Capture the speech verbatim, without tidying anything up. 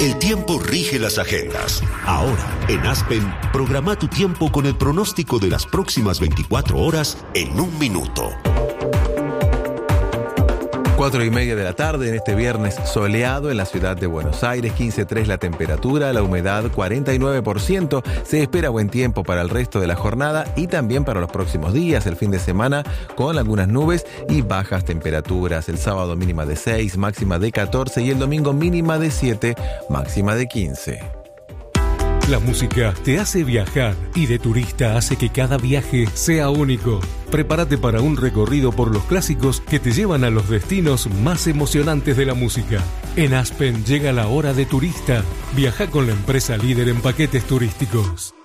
El tiempo rige las agendas. Ahora, en Aspen, programa tu tiempo con el pronóstico de las próximas veinticuatro horas en un minuto. Cuatro y media de la tarde en este viernes soleado en la ciudad de Buenos Aires, quince coma tres la temperatura, la humedad cuarenta y nueve por ciento. Se espera buen tiempo para el resto de la jornada y también para los próximos días, el fin de semana, con algunas nubes y bajas temperaturas. El sábado mínima de seis, máxima de catorce y el domingo mínima de siete, máxima de quince. La música te hace viajar y de turista hace que cada viaje sea único. Prepárate para un recorrido por los clásicos que te llevan a los destinos más emocionantes de la música. En Aspen llega la hora de turista. Viaja con la empresa líder en paquetes turísticos.